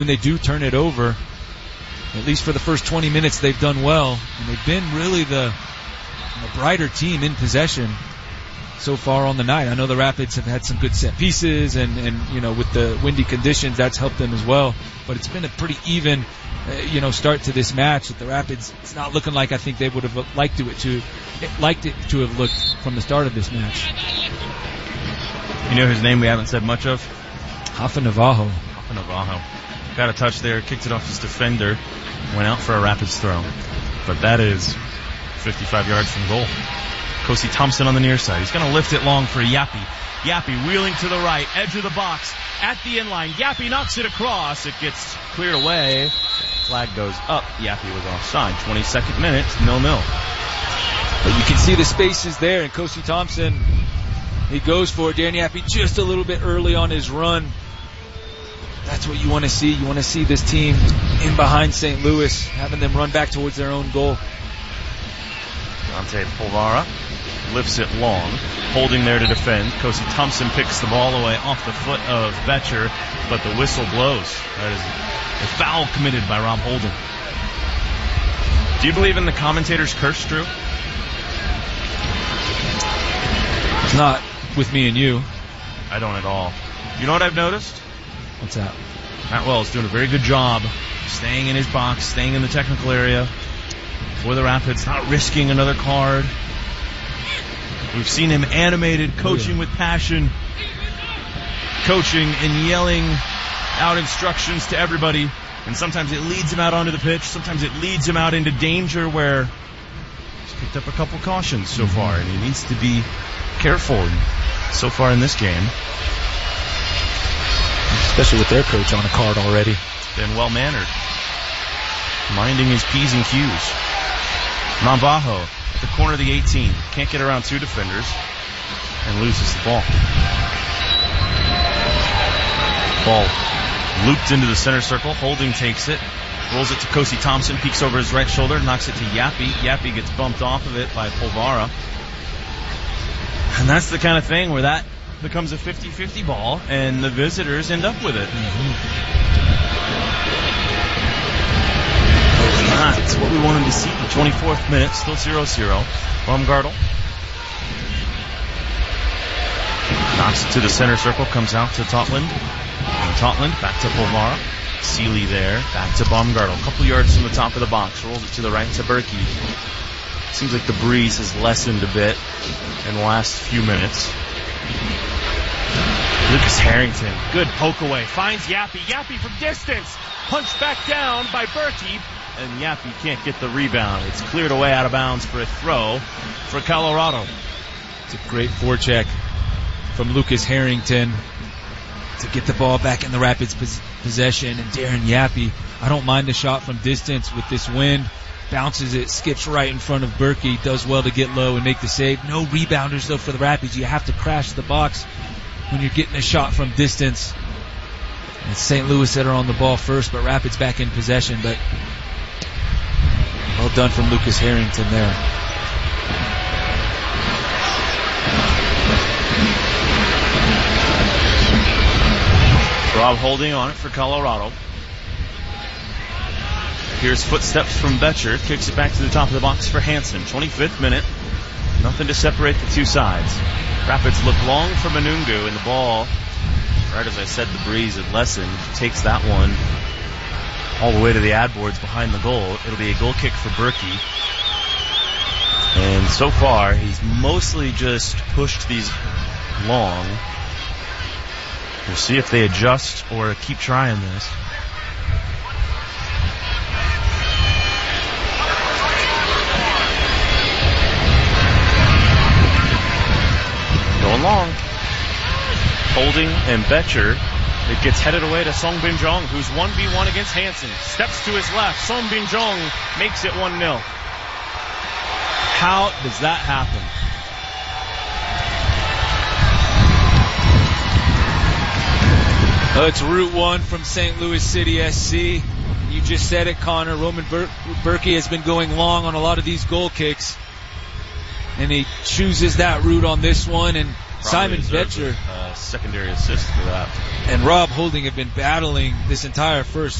they do turn it over, at least for the first 20 minutes, they've done well. And they've been really the brighter team in possession so far on the night. I know the Rapids have had some good set pieces, and with the windy conditions, that's helped them as well. But it's been a pretty even, start to this match. With the Rapids, it's not looking like I think they would have liked it to have looked from the start of this match. You know his name we haven't said much of? Rafa Navajo. Got a touch there, kicked it off his defender, went out for a Rapids throw. But that is 55 yards from goal. Kosi Thompson on the near side. He's going to lift it long for Yappy. Yappy wheeling to the right, edge of the box, at the inline. Yappy knocks it across. It gets cleared away. Flag goes up. Yappy was offside. 22nd minute, 0-0. But you can see the spaces there, and Kosi Thompson, he goes for it. Darren Yappy just a little bit early on his run. That's what you want to see. You want to see this team in behind St. Louis, having them run back towards their own goal. Dante Polvara lifts it long, holding there to defend. Kosi Thompson picks the ball away off the foot of Betcher, but the whistle blows. That is a foul committed by Rob Holden. Do you believe in the commentator's curse, Drew? It's not with me and you. I don't at all. You know what I've noticed? What's that? Matt Wells doing a very good job staying in his box, staying in the technical area for the Rapids, not risking another card. We've seen him animated, coaching with passion, coaching and yelling out instructions to everybody. And sometimes it leads him out onto the pitch. Sometimes it leads him out into danger where he's picked up a couple cautions so far, and he needs to be careful so far in this game. Especially with their coach on a card already. Been well-mannered. Minding his P's and Q's. Navajo at the corner of the 18. Can't get around two defenders and loses the ball. Ball looped into the center circle. Holding takes it. Rolls it to Kosi Thompson. Peeks over his right shoulder. Knocks it to Yappy. Yappy gets bumped off of it by Polvara. And that's the kind of thing where that becomes a 50-50 ball, and the visitors end up with it. That's what we wanted to see. 24th minute, still 0-0. Baumgartel knocks it to the center circle, comes out to Totland. And Totland back to Polvara. Seeley there, back to Baumgartel. A couple yards from the top of the box. Rolls it to the right to Berkey. Seems like the breeze has lessened a bit in the last few minutes. Lucas Harrington, good poke away, finds Yappy. Yappy from distance, punched back down by Berkey, and Yappy can't get the rebound. It's cleared away out of bounds for a throw for Colorado. It's a great forecheck from Lucas Harrington to get the ball back in the Rapids' possession. And Darren Yappy, I don't mind the shot from distance with this wind. Bounces it, skips right in front of Berkey, does well to get low and make the save. No rebounders, though, for the Rapids. You have to crash the box when you're getting a shot from distance. It's St. Louis that are on the ball first, but Rapids back in possession. But well done from Lucas Harrington there. Rob holding on it for Colorado. Here's footsteps from Betcher. Kicks it back to the top of the box for Hansen. 25th minute. Nothing to separate the two sides. Rapids look long for Manungu, and the ball, right as I said, the breeze had lessened. Takes that one all the way to the ad boards behind the goal. It'll be a goal kick for Berkey. And so far, he's mostly just pushed these long. We'll see if they adjust or keep trying this. Going long. Holding and Betcher. It gets headed away to Song Bin Jong, who's 1v1 against Hansen. Steps to his left. Song Bin Jong makes it 1-0. How does that happen? It's Route 1 from St. Louis City SC. You just said it, Connor. Roman Berkey has been going long on a lot of these goal kicks. And he chooses that route on this one. And Probably Simon Betcher, secondary assist for that. And Rob Holding have been battling this entire first